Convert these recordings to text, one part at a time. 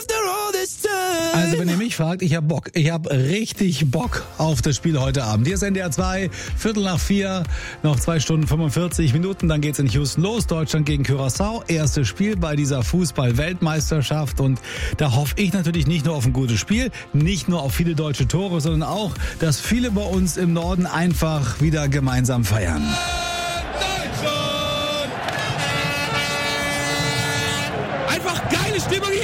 Also wenn ihr mich fragt, ich habe Bock. Ich habe richtig Bock auf das Spiel heute Abend. Hier ist NDR 2, 3:15, noch 2 Stunden 45 Minuten. Dann geht's in Houston los. Deutschland gegen Curaçao. Erstes Spiel bei dieser Fußball-Weltmeisterschaft. Und da hoffe ich natürlich nicht nur auf ein gutes Spiel, nicht nur auf viele deutsche Tore, sondern auch, dass viele bei uns im Norden einfach wieder gemeinsam feiern. Einfach geile Stimmung hier!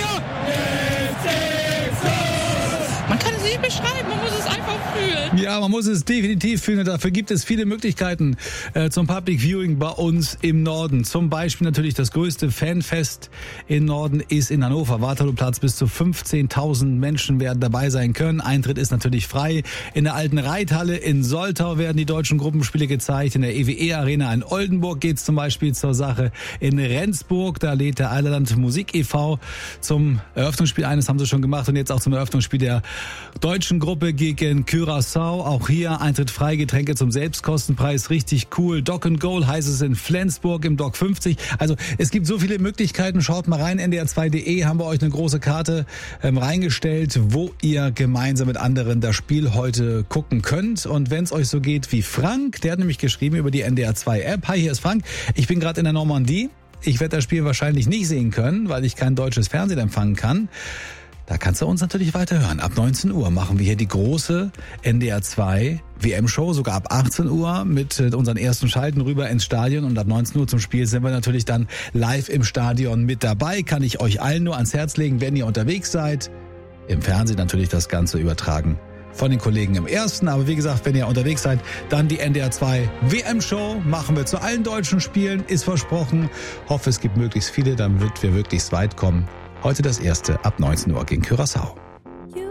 Man kann es nicht beschreiben, man muss es einfach fühlen. Ja, man muss es definitiv fühlen und dafür gibt es viele Möglichkeiten zum Public Viewing bei uns im Norden. Zum Beispiel natürlich das größte Fanfest im Norden ist in Hannover. Waterlooplatz, bis zu 15.000 Menschen werden dabei sein können. Eintritt ist natürlich frei. In der alten Reithalle in Soltau werden die deutschen Gruppenspiele gezeigt. In der EWE Arena in Oldenburg geht's zum Beispiel zur Sache. In Rendsburg, da lädt der Eilerland Musik e.V. zum Eröffnungsspiel ein. Das haben sie schon gemacht und jetzt auch zum Eröffnungsspiel der deutschen Gruppe gegen Curaçao. Auch hier Eintritt frei, Getränke zum Selbstkostenpreis. Richtig cool. Dock and Goal heißt es in Flensburg im Dock 50. Also es gibt so viele Möglichkeiten. Schaut mal rein. ndr2.de haben wir euch eine große Karte reingestellt, wo ihr gemeinsam mit anderen das Spiel heute gucken könnt. Und wenn es euch so geht wie Frank, der hat nämlich geschrieben über die NDR2-App. Hi, hier ist Frank. Ich bin gerade in der Normandie. Ich werde das Spiel wahrscheinlich nicht sehen können, weil ich kein deutsches Fernsehen empfangen kann. Da kannst du uns natürlich weiterhören. Ab 19 Uhr machen wir hier die große NDR 2 WM-Show, sogar ab 18 Uhr mit unseren ersten Schalten rüber ins Stadion. Und ab 19 Uhr zum Spiel sind wir natürlich dann live im Stadion mit dabei. Kann ich euch allen nur ans Herz legen, wenn ihr unterwegs seid. Im Fernsehen natürlich das Ganze übertragen von den Kollegen im Ersten. Aber wie gesagt, wenn ihr unterwegs seid, dann die NDR 2 WM-Show machen wir zu allen deutschen Spielen, ist versprochen. Hoffe, es gibt möglichst viele, damit wir möglichst weit kommen. Heute das erste ab 19 Uhr gegen Curaçao.